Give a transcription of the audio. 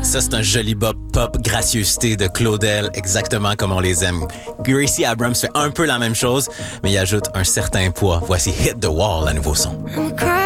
Ça, c'est un joli bop pop, gracieuseté de Claudel, exactement comme on les aime. Gracie Abrams fait un peu la même chose, mais il ajoute un certain poids. Voici Hit the Wall, à nouveau son.